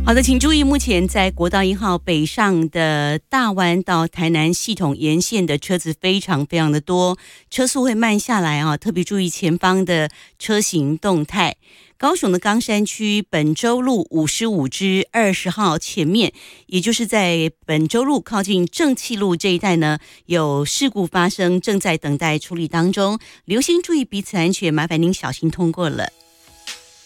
好的，请注意，目前在国道1号北上的大湾到台南系统沿线的车子非常的多，车速会慢下来啊，特别注意前方的车行动态。高雄的冈山区本州路55之20号前面，也就是在本州路靠近正气路这一带呢，有事故发生，正在等待处理当中，留心注意彼此安全，麻烦您小心通过了。